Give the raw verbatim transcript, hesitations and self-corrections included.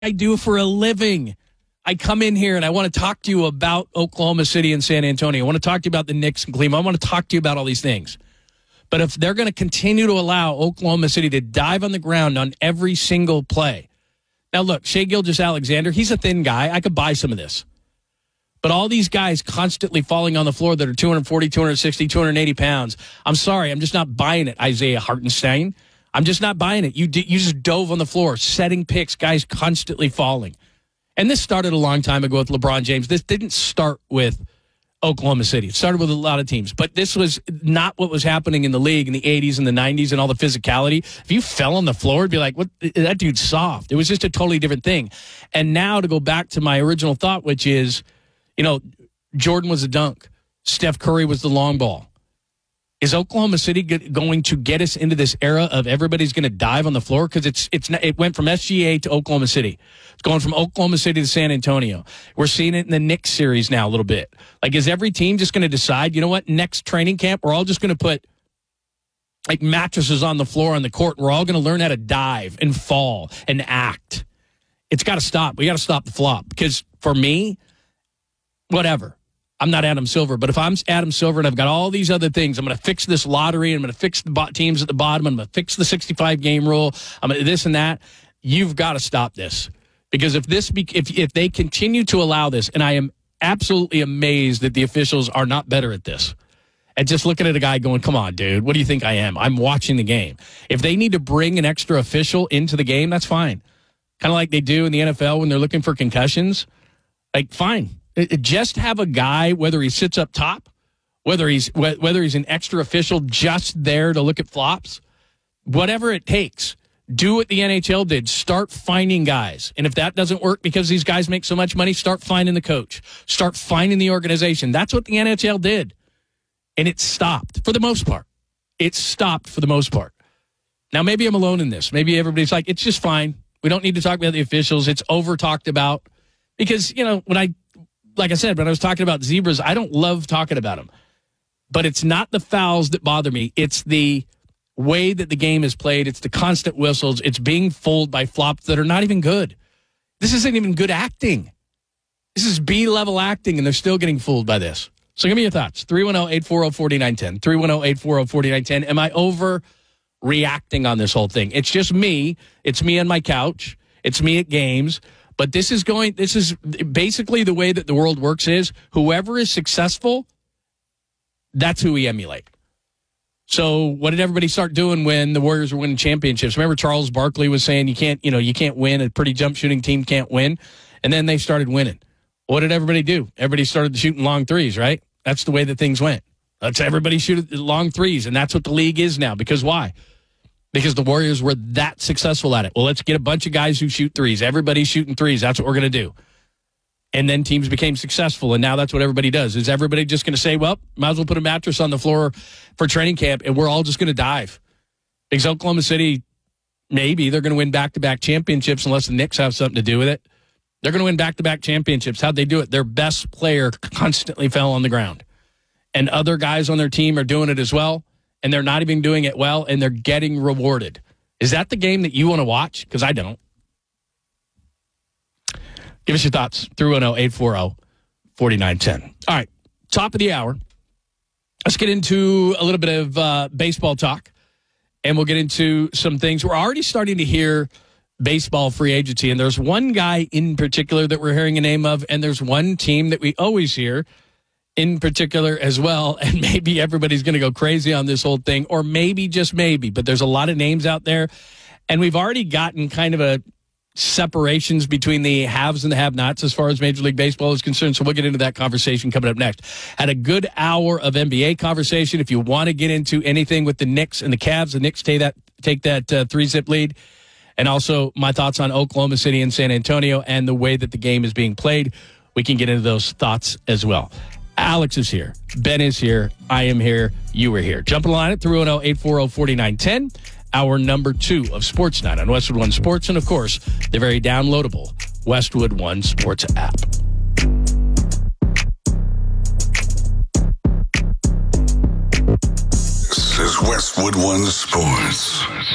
I do for a living. I come in here and I want to talk to you about Oklahoma City and San Antonio. I want to talk to you about the Knicks and Cleveland. I want to talk to you about all these things. But if they're going to continue to allow Oklahoma City to dive on the ground on every single play. Now, look, Shai Gilgeous-Alexander, he's a thin guy. I could buy some of this. But all these guys constantly falling on the floor that are two forty, two sixty, two eighty pounds. I'm sorry, I'm just not buying it, Isaiah Hartenstein. I'm just not buying it. You d- you just dove on the floor, setting picks, guys constantly falling. And this started a long time ago with LeBron James. This didn't start with Oklahoma City. It started with a lot of teams. But this was not what was happening in the league in the eighties and the nineties and all the physicality. If you fell on the floor, it'd be like, what? That dude's soft. It was just a totally different thing. And now to go back to my original thought, which is, you know, Jordan was a dunk. Steph Curry was the long ball. Is Oklahoma City going to get us into this era of everybody's going to dive on the floor? Because it's it's it went from S G A to Oklahoma City. It's going from Oklahoma City to San Antonio. We're seeing it in the Knicks series now a little bit. Like, is every team just going to decide, you know what, next training camp, we're all just going to put like mattresses on the floor on the court. And we're all going to learn how to dive and fall and act. It's got to stop. We got to stop the flop. Because for me, whatever. I'm not Adam Silver, but if I'm Adam Silver and I've got all these other things, I'm going to fix this lottery, I'm going to fix the teams at the bottom, I'm going to fix the sixty-five game rule, I'm going to this and that. You've got to stop this. Because if this, be, if if they continue to allow this, and I am absolutely amazed that the officials are not better at this, and just looking at a guy going, come on, dude, what do you think I am? I'm watching the game. If they need to bring an extra official into the game, that's fine. Kind of like they do in the N F L when they're looking for concussions. Like, fine. Just have a guy, whether he sits up top, whether he's whether he's an extra official just there to look at flops, whatever it takes. Do what the N H L did. Start finding guys. And if that doesn't work because these guys make so much money, start finding the coach. Start finding the organization. That's what the N H L did. And it stopped for the most part. It stopped for the most part. Now, maybe I'm alone in this. Maybe everybody's like, it's just fine. We don't need to talk about the officials. It's over talked about. Because, you know, when I Like I said, when I was talking about zebras, I don't love talking about them. But it's not the fouls that bother me. It's the way that the game is played. It's the constant whistles. It's being fooled by flops that are not even good. This isn't even good acting. This is B-level acting, and they're still getting fooled by this. So give me your thoughts. three one zero, eight four zero, four nine one zero. three one zero, eight four zero, four nine one zero. Am I overreacting on this whole thing? It's just me. It's me on my couch. It's me at games. But this is going, this is basically the way that the world works is whoever is successful, that's who we emulate. So what did everybody start doing when the Warriors were winning championships? Remember Charles Barkley was saying you can't, you know, you can't win. A pretty jump shooting team can't win. And then they started winning. What did everybody do? Everybody started shooting long threes, right? That's the way that things went. Let's everybody shoot long threes. And that's what the league is now. Because why? Because the Warriors were that successful at it. Well, let's get a bunch of guys who shoot threes. Everybody's shooting threes. That's what we're going to do. And then teams became successful, and now that's what everybody does. Is everybody just going to say, well, might as well put a mattress on the floor for training camp, and we're all just going to dive? Because Oklahoma City, maybe they're going to win back-to-back championships unless the Knicks have something to do with it. They're going to win back-to-back championships. How'd they do it? Their best player constantly fell on the ground. And other guys on their team are doing it as well. And they're not even doing it well, and they're getting rewarded. Is that the game that you want to watch? Because I don't. Give us your thoughts. three one zero, eight four zero, four nine one zero. All right, top of the hour. Let's get into a little bit of uh, baseball talk, and we'll get into some things. We're already starting to hear baseball free agency, and there's one guy in particular that we're hearing a name of, and there's one team that we always hear in particular as well, and maybe everybody's going to go crazy on this whole thing, or maybe, just maybe, but there's a lot of names out there, and we've already gotten kind of a separations between the haves and the have-nots as far as Major League Baseball is concerned, so we'll get into that conversation coming up next. Had a good hour of N B A conversation. If you want to get into anything with the Knicks and the Cavs, the Knicks take that, take that uh, three-zip lead, and also my thoughts on Oklahoma City and San Antonio and the way that the game is being played, we can get into those thoughts as well. Alex is here. Ben is here. I am here. You are here. Jump in the line at three one zero, eight four zero, four nine one zero. Hour number two of Sports Night on Westwood One Sports. And, of course, the very downloadable Westwood One Sports app. This is Westwood One Sports.